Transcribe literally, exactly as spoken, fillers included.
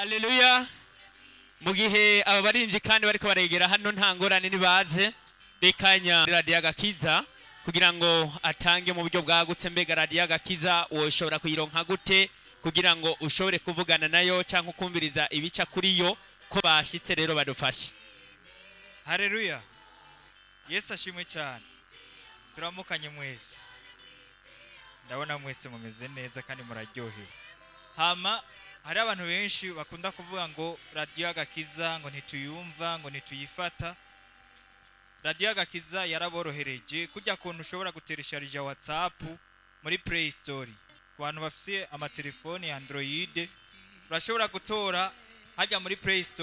Haleluya. Mu gihe aba barinzi kandi bariko baregera hano nta ngorane nibaze bekanya radio Agakiza kugira ngo atange mu buryo bwagutse. Mbega radio Agakiza woshobora kuyironka gute kugira ngo ushobore kuvugana nayo cyangwa kumviriza ibica kuri yo ko bashitse rero badufashe? Haleluya. Yesu ashimwe cyane. Turamukanye mwese. Ndabona mwese mumeze neza kandi muraryohewe. Hama hari abantu benshi bakunda kuvuga ngo radio Agakiza ngo ntituyumva ngo ntituyifata. Radio Agakiza yaraborohereje kujya kuntu ushobora guteresharija WhatsApp muri Play Store. Ku bantu bafise amatelefone ya Android urashobora gutora hajya muri Play Store